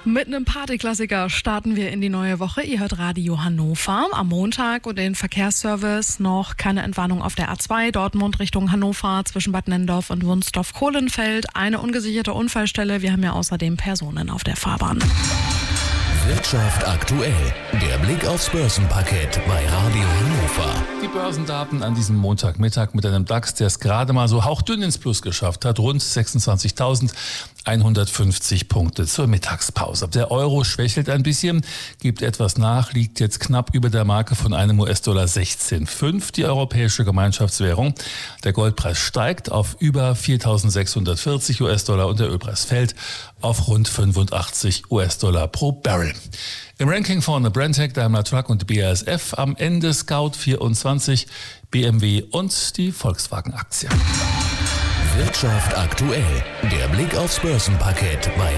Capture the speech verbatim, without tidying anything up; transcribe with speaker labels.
Speaker 1: Mit einem Partyklassiker starten wir in die neue Woche. Ihr hört Radio Hannover. Am Montag und den Verkehrsservice noch keine Entwarnung auf der A zwei Dortmund Richtung Hannover zwischen Bad Nennendorf und Wunstorf-Kohlenfeld. Eine ungesicherte Unfallstelle. Wir haben ja außerdem Personen auf der Fahrbahn.
Speaker 2: Wirtschaft aktuell. Der Blick aufs Börsenparkett bei Radio Hannover.
Speaker 3: Die Börsendaten an diesem Montagmittag mit einem DAX, der es gerade mal so hauchdünn ins Plus geschafft hat. Rund sechsundzwanzigtausendeinhundertfünfzig Punkte zur Mittagspause. Der Euro schwächelt ein bisschen, gibt etwas nach, liegt jetzt knapp über der Marke von einem U S-Dollar sechzehn Komma fünf, die europäische Gemeinschaftswährung. Der Goldpreis steigt auf über viertausendsechshundertvierzig U S-Dollar und der Ölpreis fällt auf rund fünfundachtzig U S-Dollar pro Barrel. Im Ranking vorne Brenntag, Daimler Truck und B A S F, am Ende Scout vierundzwanzig, B M W und die Volkswagen-Aktie.
Speaker 2: Wirtschaft aktuell. Der Blick aufs Börsenparkett bei